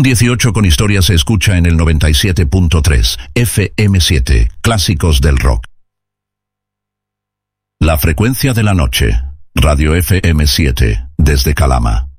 Un 18 con historia se escucha en el 97.3 FM7, Clásicos del Rock. La frecuencia de la noche, Radio FM7, desde Calama.